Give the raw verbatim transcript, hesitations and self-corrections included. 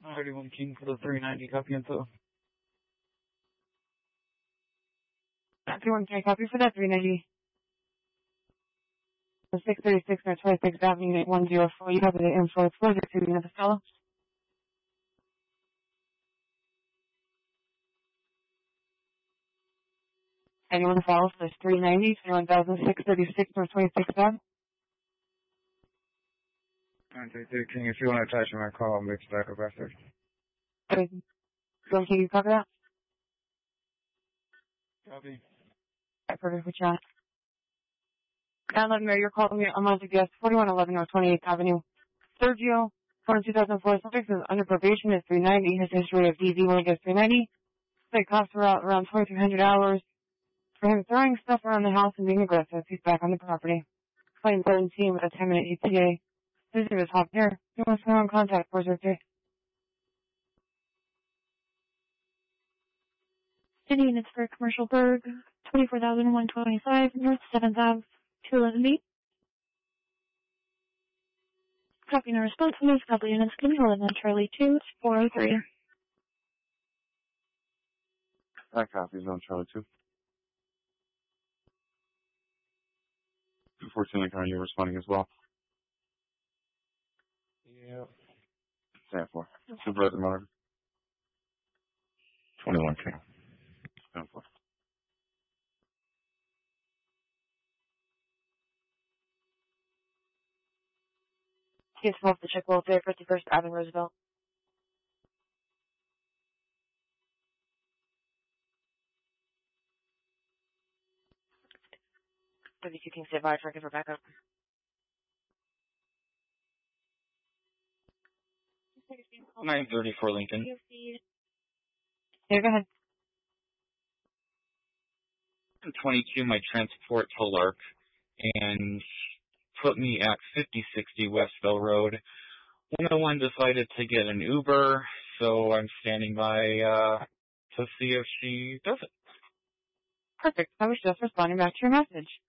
thirty-one King for the three ninety, copy info. thirty-one King, copy for that three ninety. The six thirty-six North twenty-sixth Avenue, Unit one oh four. You have the info exposure to the unit fellow. Anyone follow for this three ninety, twenty-one thousand six thirty-six North twenty-sixth Avenue? nine thirty-three King, if you want to attach my call, I'll mix back up after. Okay. Don't King, you copy that? Copy. Alright, perfect, which on? nine eleven Mary, you're calling me on my G P S, forty-one eleven North twenty-eighth Avenue. Sergio, born in two thousand four, subject is under probation is three ninety. His history of D V when he gets three ninety. State costs are out around twenty-three hundred hours for him throwing stuff around the house and being aggressive. He's back on the property. Claim seventeen with a ten minute E T A. This is his hot here. He wants to on contact for Sergio. City units for Commercial Berg, twenty-four thousand one hundred twenty-five, North seventh Avenue, two eleven B. Copy no response from these couple units. Can you hold on Charlie two, four oh three. That copy is on Charlie two. Unfortunately, Connor, you're responding as well. Yep. Stand for. Supervisor monitor. twenty-one King. Stand for. He's off the check welfare, fifty-first Avenue, Roosevelt. thirty-two King, sit by, tracking for backup. nine thirty-four Lincoln. Yeah, go ahead. twenty-two, my transport to Lark, and put me at fifty sixty Westville Road. one oh one decided to get an Uber, so I'm standing by uh, to see if she does it. Perfect. I was just responding back to your message.